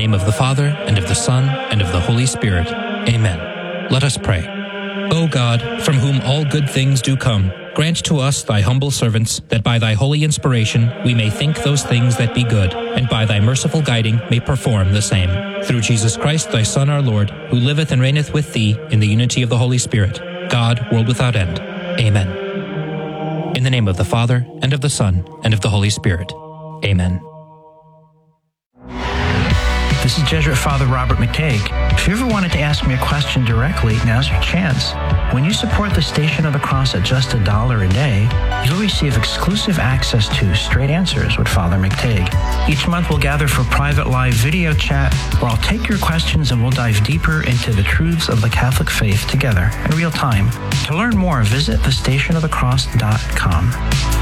name of the Father, and of the Son, and of the Holy Spirit. Amen. Let us pray. O God, from whom all good things do come, grant to us, thy humble servants, that by thy holy inspiration we may think those things that be good, and by thy merciful guiding may perform the same. Through Jesus Christ, thy Son, our Lord, who liveth and reigneth with thee in the unity of the Holy Spirit, God, world without end. Amen. In the name of the Father, and of the Son, and of the Holy Spirit. Amen. This is Jesuit Father Robert McTague. If you ever wanted to ask me a question directly, now's your chance. When you support the Station of the Cross at just $1 a day, you'll receive exclusive access to Straight Answers with Father McTague. Each month we'll gather for private live video chat where I'll take your questions and we'll dive deeper into the truths of the Catholic faith together in real time. To learn more, visit thestationofthecross.com.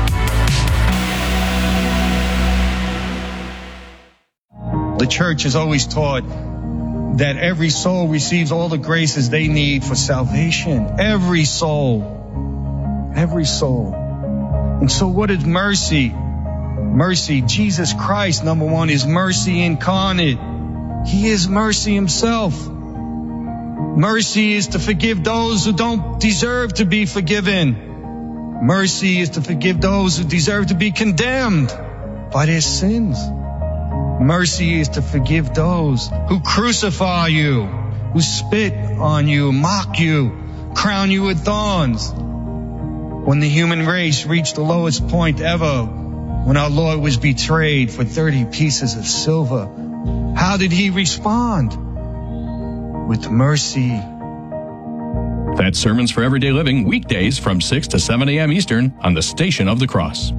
The Church has always taught that every soul receives all the graces they need for salvation. Every soul. Every soul. And so what is mercy? Mercy, Jesus Christ, number one, is mercy incarnate. He is mercy himself. Mercy is to forgive those who don't deserve to be forgiven. Mercy is to forgive those who deserve to be condemned by their sins. Mercy is to forgive those who crucify you, who spit on you, mock you, crown you with thorns. When the human race reached the lowest point ever, when our Lord was betrayed for 30 pieces of silver, how did he respond? With mercy. That's Sermons for Everyday Living, weekdays from 6 to 7 a.m. Eastern on the Station of the Cross.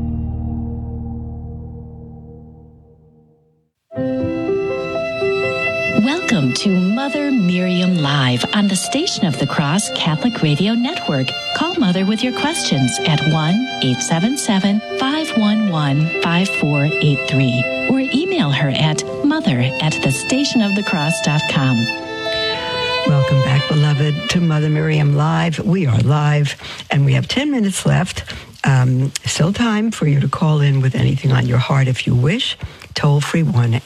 Welcome to Mother Miriam Live on the Station of the Cross Catholic Radio Network. Call Mother with your questions at 1-877-511-5483 or email her at mother@thestationofthecross.com. Welcome back, beloved, to Mother Miriam Live. We are live, and we have 10 minutes left. Still time for you to call in with anything on your heart if you wish. Toll free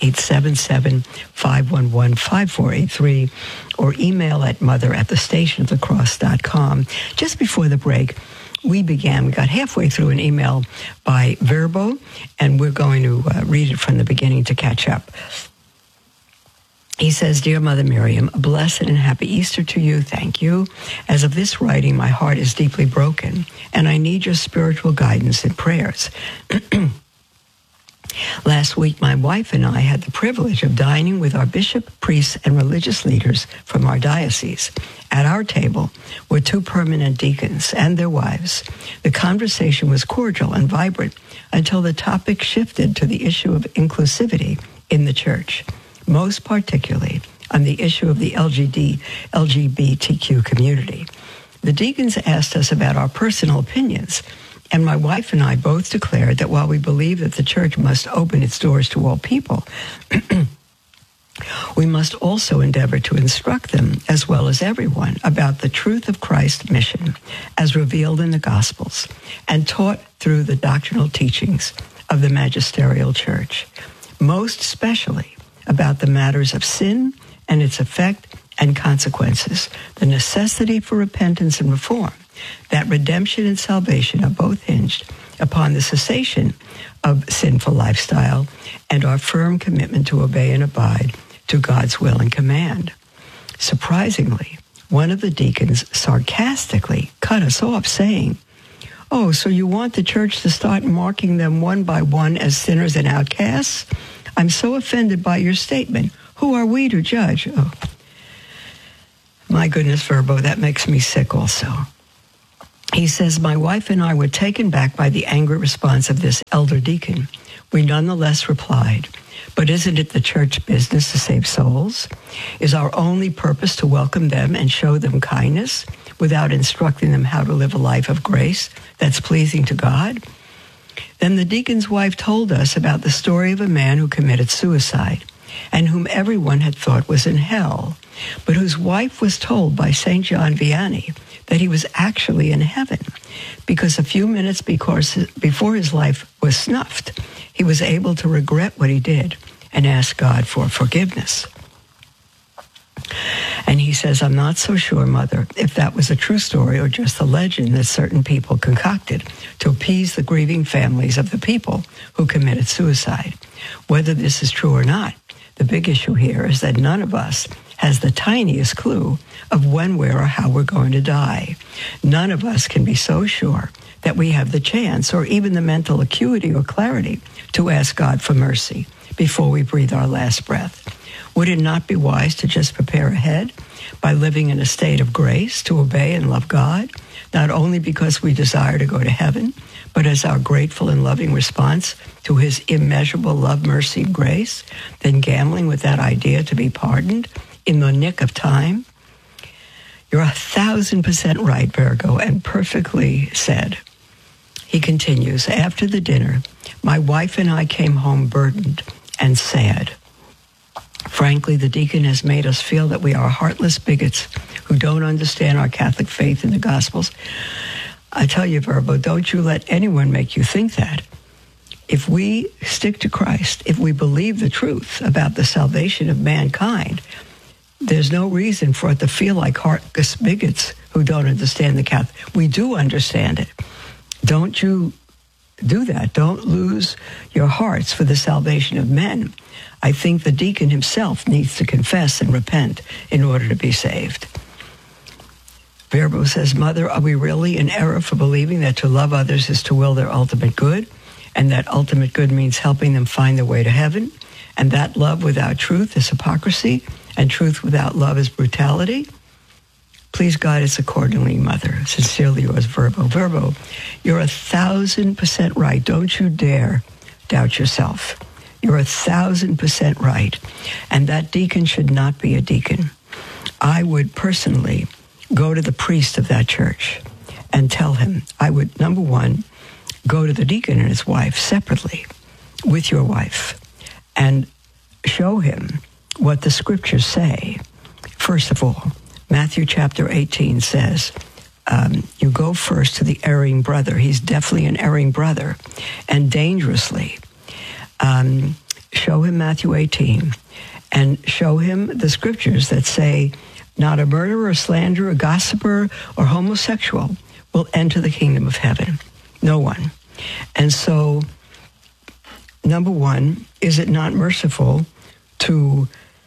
1-877-511-5483 or email at mother@thestationofthecross.com. Just before the break, we got halfway through an email by Verbo, and we're going to read it from the beginning to catch up. He says, Dear Mother Miriam, a blessed and happy Easter to you. Thank you. As of this writing, my heart is deeply broken, and I need your spiritual guidance and prayers. Last week, my wife and I had the privilege of dining with our bishop, priests, and religious leaders from our diocese. At our table were 2 permanent deacons and their wives. The conversation was cordial and vibrant until the topic shifted to the issue of inclusivity in the church, most particularly on the issue of the LGBTQ community. The deacons asked us about our personal opinions, and my wife and I both declared that while we believe that the church must open its doors to all people, we must also endeavor to instruct them, as well as everyone, about the truth of Christ's mission as revealed in the Gospels and taught through the doctrinal teachings of the magisterial church, most especially about the matters of sin and its effect and consequences, the necessity for repentance and reform, that redemption and salvation are both hinged upon the cessation of sinful lifestyle and our firm commitment to obey and abide to God's will and command. Surprisingly, one of the deacons sarcastically cut us off, saying, "Oh, so you want the church to start marking them one by one as sinners and outcasts? I'm so offended by your statement. Who are we to judge?" Oh, my goodness, Verbo, that makes me sick also. He says, my wife and I were taken back by the angry response of this elder deacon. We nonetheless replied, but isn't it the church business to save souls? Is our only purpose to welcome them and show them kindness without instructing them how to live a life of grace that's pleasing to God? Then the deacon's wife told us about the story of a man who committed suicide and whom everyone had thought was in hell, but whose wife was told by St. John Vianney that he was actually in heaven because a few minutes before his life was snuffed, he was able to regret what he did and ask God for forgiveness. And he says, I'm not so sure, Mother, if that was a true story or just a legend that certain people concocted to appease the grieving families of the people who committed suicide. Whether this is true or not, the big issue here is that none of us has the tiniest clue of when, where, or how we're going to die. None of us can be so sure that we have the chance or even the mental acuity or clarity to ask God for mercy before we breathe our last breath. Would it not be wise to just prepare ahead by living in a state of grace to obey and love God, not only because we desire to go to heaven, but as our grateful and loving response to his immeasurable love, mercy, and grace, than gambling with that idea to be pardoned in the nick of time? You're 1,000% right, Virgo, and perfectly said. He continues, after the dinner, my wife and I came home burdened and sad. Frankly, the deacon has made us feel that we are heartless bigots who don't understand our Catholic faith in the Gospels. I tell you, Virgo, don't you let anyone make you think that. If we stick to Christ, if we believe the truth about the salvation of mankind, there's no reason for it to feel like heartless bigots who don't understand the Catholic. We do understand it. Don't you do that. Don't lose your hearts for the salvation of men. I think the deacon himself needs to confess and repent in order to be saved. Virgo says, Mother, are we really in error for believing that to love others is to will their ultimate good, and that ultimate good means helping them find their way to heaven, and that love without truth is hypocrisy, and truth without love is brutality? Please guide us accordingly, Mother. Sincerely yours, Virgo. Virgo, you're 1,000% right. Don't you dare doubt yourself. You're 1,000% right. And that deacon should not be a deacon. I would personally go to the priest of that church and tell him, I would, number one, go to the deacon and his wife separately with your wife and show him what the scriptures say. First of all, Matthew chapter 18 says, you go first to the erring brother. He's definitely an erring brother, and dangerously. Show him Matthew 18 and show him the scriptures that say not a murderer, a slanderer, a gossiper, or homosexual will enter the kingdom of heaven. No one. And so, number one, is it not merciful to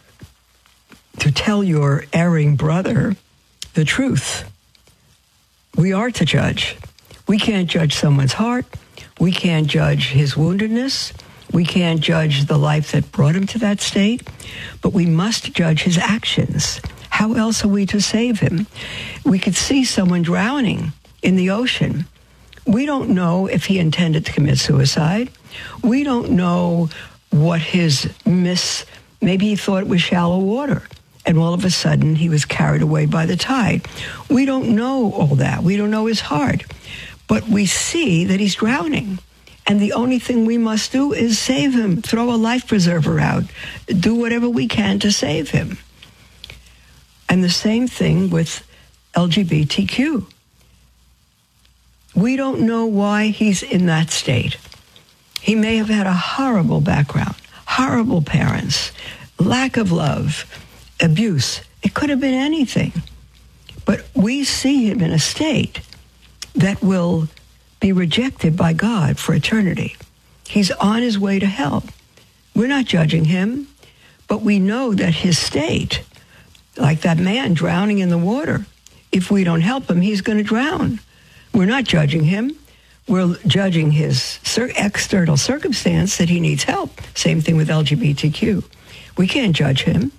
tell your erring brother the truth? We are to judge. We can't judge someone's heart. We can't judge his woundedness. We can't judge the life that brought him to that state, but we must judge his actions. How else are we to save him? We could see someone drowning in the ocean. We don't know if he intended to commit suicide. We don't know what his maybe he thought it was shallow water, and all of a sudden he was carried away by the tide. We don't know all that. We don't know his heart, but we see that he's drowning. And the only thing we must do is save him, throw a life preserver out, do whatever we can to save him. And the same thing with LGBTQ. We don't know why he's in that state. He may have had a horrible background, horrible parents, lack of love, abuse. It could have been anything. But we see him in a state that will be rejected by God for eternity. He's on his way to hell. We're not judging him, but we know that his state, like that man drowning in the water, if we don't help him, he's going to drown. We're not judging him. We're judging his external circumstance that he needs help. Same thing with LGBTQ. We can't judge him.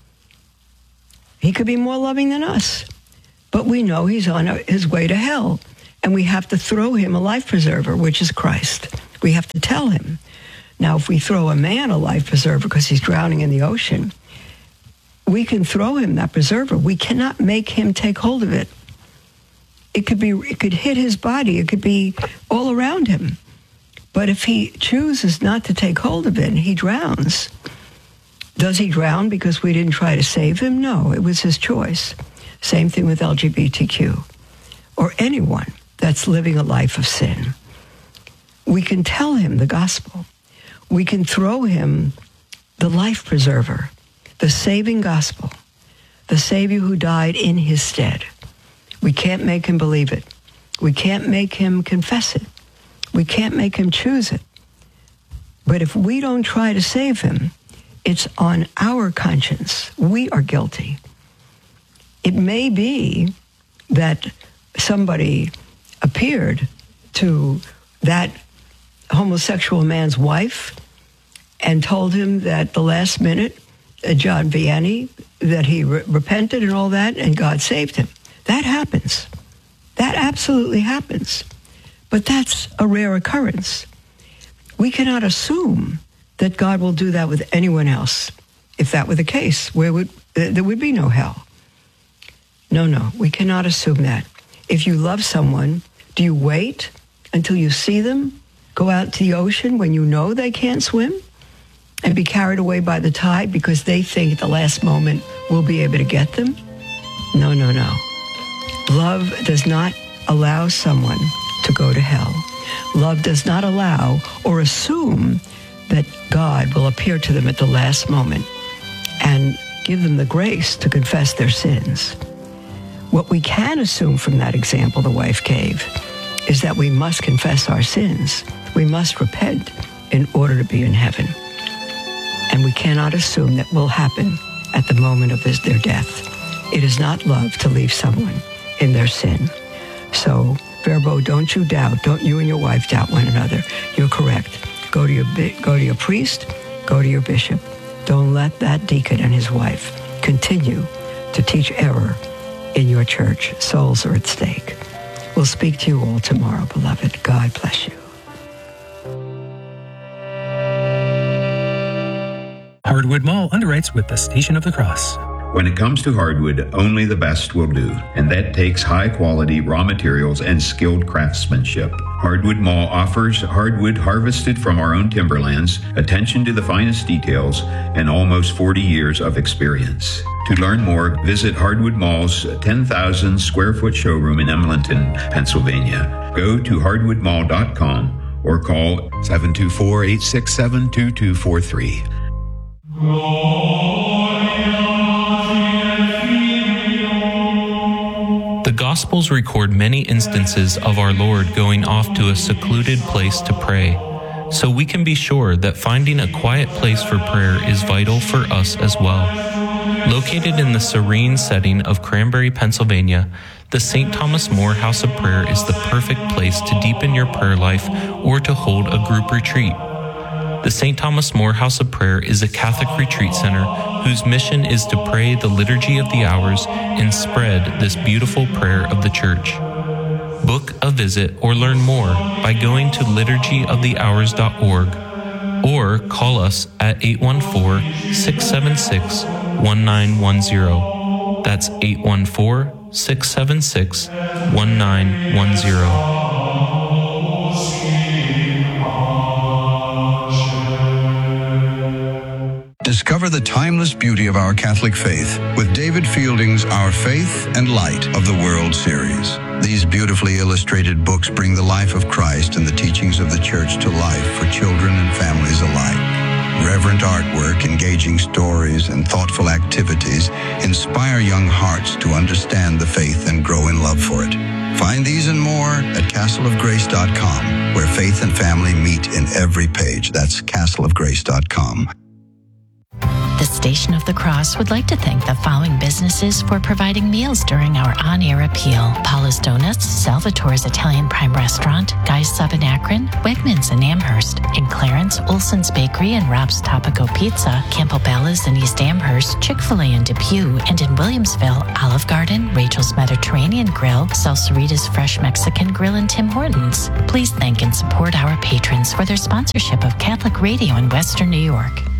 He could be more loving than us, but we know he's on his way to hell. And we have to throw him a life preserver, which is Christ. We have to tell him. Now, if we throw a man a life preserver because he's drowning in the ocean, we can throw him that preserver. We cannot make him take hold of it. It could hit his body. It could be all around him. But if he chooses not to take hold of it and he drowns, does he drown because we didn't try to save him? No, it was his choice. Same thing with LGBTQ or anyone that's living a life of sin. We can tell him the gospel. We can throw him the life preserver, the saving gospel, the Savior who died in his stead. We can't make him believe it. We can't make him confess it. We can't make him choose it. But if we don't try to save him, it's on our conscience. We are guilty. It may be that somebody appeared to that homosexual man's wife and told him that the last minute, John Vianney, that he repented and all that, and God saved him. That happens. That absolutely happens. But that's a rare occurrence. We cannot assume that God will do that with anyone else. If that were the case, there would be no hell. No, we cannot assume that. If you love someone, do you wait until you see them go out to the ocean when you know they can't swim and be carried away by the tide because they think at the last moment we'll be able to get them? No. Love does not allow someone to go to hell. Love does not allow or assume that God will appear to them at the last moment and give them the grace to confess their sins. What we can assume from that example the wife gave is that we must confess our sins. We must repent in order to be in heaven. And we cannot assume that will happen at the moment of their death. It is not love to leave someone in their sin. So, Verbo, don't you doubt. Don't you and your wife doubt one another. You're correct. Go to your priest. Go to your bishop. Don't let that deacon and his wife continue to teach error in your church. Souls are at stake. We'll speak to you all tomorrow, beloved. God bless you. Hardwood Mall underwrites with the Station of the Cross. When it comes to hardwood, only the best will do, and that takes high-quality raw materials and skilled craftsmanship. Hardwood Mall offers hardwood harvested from our own timberlands, attention to the finest details, and almost 40 years of experience. To learn more, visit Hardwood Mall's 10,000 square foot showroom in Emlenton, Pennsylvania. Go to hardwoodmall.com or call 724-867-2243. The Gospels record many instances of our Lord going off to a secluded place to pray, so we can be sure that finding a quiet place for prayer is vital for us as well. Located in the serene setting of Cranberry, Pennsylvania, the St. Thomas More House of Prayer is the perfect place to deepen your prayer life or to hold a group retreat. The St. Thomas More House of Prayer is a Catholic retreat center whose mission is to pray the Liturgy of the Hours and spread this beautiful prayer of the Church. Book a visit or learn more by going to liturgyofthehours.org or call us at 814-676-1910. That's 814-676-1910. Discover the timeless beauty of our Catholic faith with David Fielding's Our Faith and Light of the World series. These beautifully illustrated books bring the life of Christ and the teachings of the Church to life for children and families alike. Reverent artwork, engaging stories, and thoughtful activities inspire young hearts to understand the faith and grow in love for it. Find these and more at castleofgrace.com, where faith and family meet in every page. That's castleofgrace.com. The Station of the Cross would like to thank the following businesses for providing meals during our on-air appeal: Paula's Donuts, Salvatore's Italian Prime Restaurant, Guy's Sub in Akron, Wegmans in Amherst, in Clarence, Olson's Bakery and Rob's Topico Pizza, Campobello's in East Amherst, Chick-fil-A in Depew, and in Williamsville, Olive Garden, Rachel's Mediterranean Grill, Salsarita's Fresh Mexican Grill, and Tim Hortons. Please thank and support our patrons for their sponsorship of Catholic Radio in Western New York.